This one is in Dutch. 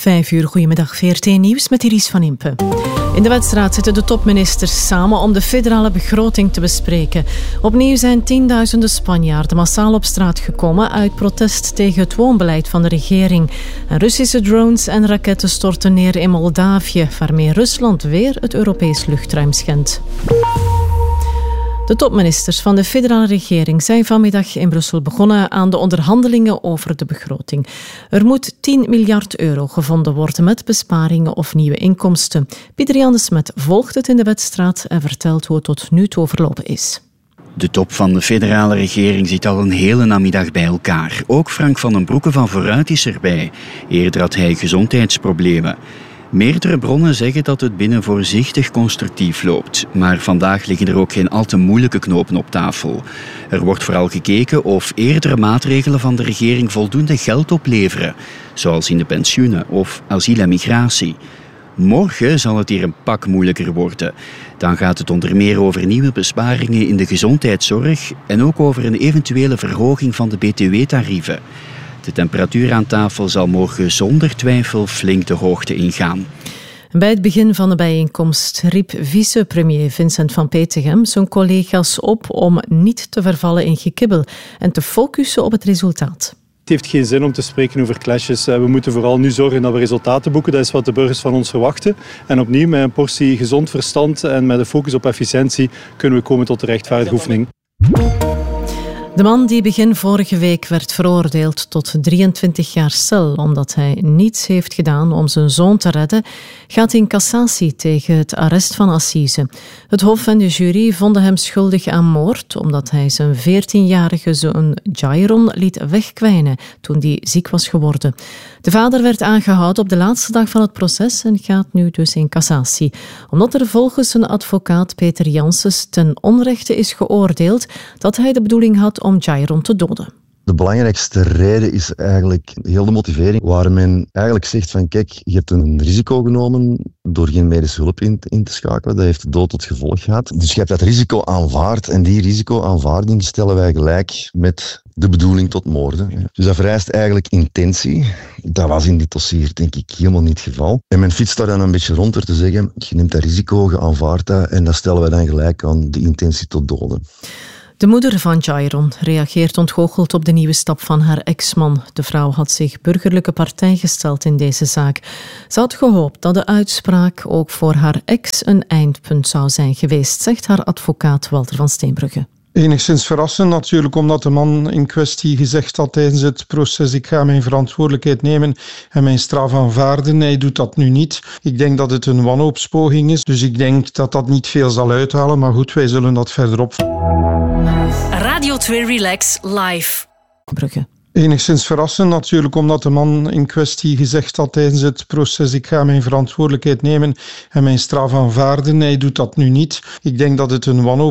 5 uur, goedemiddag, VRT Nieuws met Iris van Impe. In de Wetstraat zitten de topministers samen om de federale begroting te bespreken. Opnieuw zijn tienduizenden Spanjaarden massaal op straat gekomen uit protest tegen het woonbeleid van de regering. En Russische drones en raketten storten neer in Moldavië, waarmee Rusland weer het Europees luchtruim schendt. De topministers van de federale regering zijn vanmiddag in Brussel begonnen aan de onderhandelingen over de begroting. Er moet 10 miljard euro gevonden worden met besparingen of nieuwe inkomsten. Pieter-Jan de Smet volgt het in de Wetstraat en vertelt hoe het tot nu toe verlopen is. De top van de federale regering zit al een hele namiddag bij elkaar. Ook Frank van den Broeke van Vooruit is erbij. Eerder had hij gezondheidsproblemen. Meerdere bronnen zeggen dat het binnen voorzichtig constructief loopt. Maar vandaag liggen er ook geen al te moeilijke knopen op tafel. Er wordt vooral gekeken of eerdere maatregelen van de regering voldoende geld opleveren. Zoals in de pensioenen of asiel en migratie. Morgen zal het hier een pak moeilijker worden. Dan gaat het onder meer over nieuwe besparingen in de gezondheidszorg en ook over een eventuele verhoging van de btw-tarieven. De temperatuur aan tafel zal morgen zonder twijfel flink de hoogte ingaan. Bij het begin van de bijeenkomst riep vicepremier Vincent Van Petegem zijn collega's op om niet te vervallen in gekibbel en te focussen op het resultaat. Het heeft geen zin om te spreken over clashes. We moeten vooral nu zorgen dat we resultaten boeken. Dat is wat de burgers van ons verwachten. En opnieuw, met een portie gezond verstand en met een focus op efficiëntie, kunnen we komen tot de rechtvaardige oefening. De man die begin vorige week werd veroordeeld tot 23 jaar cel omdat hij niets heeft gedaan om zijn zoon te redden, gaat in cassatie tegen het arrest van Assise. Het hof en de jury vonden hem schuldig aan moord omdat hij zijn 14-jarige zoon Jairon liet wegkwijnen toen die ziek was geworden. De vader werd aangehouden op de laatste dag van het proces en gaat nu dus in cassatie. Omdat er volgens zijn advocaat Peter Janssens ten onrechte is geoordeeld dat hij de bedoeling had om Jairon te doden. De belangrijkste reden is eigenlijk heel de motivering waar men eigenlijk zegt van kijk, je hebt een risico genomen door geen medische hulp in te schakelen. Dat heeft de dood tot gevolg gehad. Dus je hebt dat risico aanvaard en die risicoaanvaarding stellen wij gelijk met de bedoeling tot moorden. Dus dat vereist eigenlijk intentie. Dat was in dit dossier denk ik helemaal niet het geval. En men fietst daar dan een beetje rond door te zeggen, je neemt dat risico, je aanvaardt dat en dat stellen wij dan gelijk aan de intentie tot doden. De moeder van Jairon reageert ontgoocheld op de nieuwe stap van haar ex-man. De vrouw had zich burgerlijke partij gesteld in deze zaak. Ze had gehoopt dat de uitspraak ook voor haar ex een eindpunt zou zijn geweest, zegt haar advocaat Walter van Steenbrugge. Enigszins verrassend natuurlijk, omdat de man in kwestie gezegd had tijdens het proces ik ga mijn verantwoordelijkheid nemen en mijn straf aanvaarden. Hij doet dat nu niet. Ik denk dat het een wanhoopspoging is, dus ik denk dat dat niet veel zal uithalen. Maar goed, wij zullen dat verderop. Radio 2 Relax Live. Brugge. Enigszins verrassend natuurlijk, omdat de man in kwestie gezegd had tijdens het proces ik ga mijn verantwoordelijkheid nemen en mijn straf aanvaarden. Hij doet dat nu niet. Ik denk dat het een wanhoop